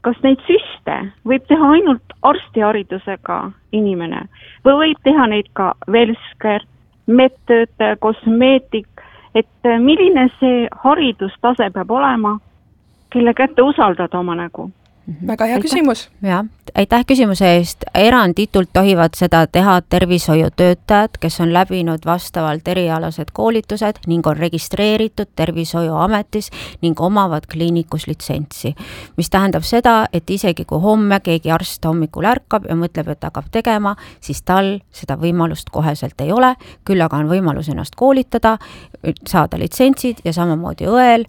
kas neid süste võib teha ainult arstiharidusega inimene või võib teha neid ka velsker, medtöötaja, kosmeetik, et milline see haridustase peab olema, kelle kätte usaldada oma nägu? Väga hea küsimus. Ja, aitäh küsimuse eest. Eranditult tohivad seda teha tervishoiutöötajad, kes on läbinud vastavalt erialased koolitused ning on registreeritud tervishoiuametis ning omavad kliinikus litsentsi. Mis tähendab seda, et isegi kui homme keegi arst hommikul ärkab ja mõtleb, et hakkab tegema, siis tal seda võimalust koheselt ei ole, küll aga on võimalus ennast koolitada, saada litsentsid ja samamoodi õel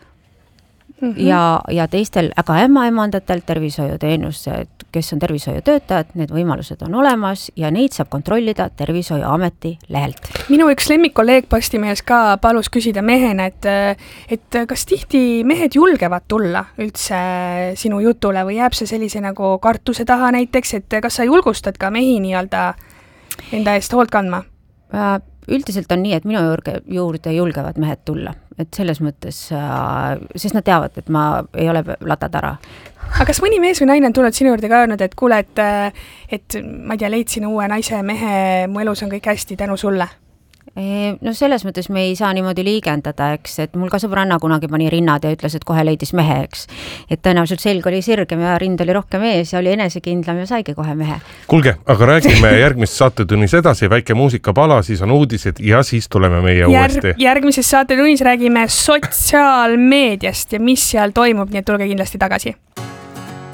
ja teistel, aga ämmaemandatel tervishoiuteenused, kes on tervishoiutöötajad, need võimalused on olemas ja neid saab kontrollida Tervishoiuameti lehelt. Minu üks lemmikkolleeg Postimehes ka palus küsida mehena, et kas tihti mehed julgevad tulla üldse sinu jutule või jääb see sellise nagu kartuse taha näiteks, et kas sa julgustad ka mehi nii-öelda enda eest hoolt kandma? Üldiselt on nii, et minu juurde julgevad mehed tulla, et selles mõttes, sest nad teavad, et ma ei ole latatara. Aga kas mõni mees või naine on tulnud sinu juurde ka öelnud, et kuule, et ma ei tea, leidsin uue naise mehe, mu elus on kõik hästi tänu sulle? No selles mõttes me ei saa niimoodi liigendada, eks, et mul ka sõbranna kunagi pani rinnad ja ütles, et kohe leidis mehe, eks. Et tõenäoliselt selg oli sirgem ja rind oli rohkem ees ja oli enesekindlam ja saigi kohe mehe. Kuulge, aga räägime järgmist saatetunnis edasi, väike muusikapala, siis on uudised ja siis tuleme meie uuesti. Järgmises saatetunnis räägime sotsiaalmeediast ja mis seal toimub, nii et tulge kindlasti tagasi.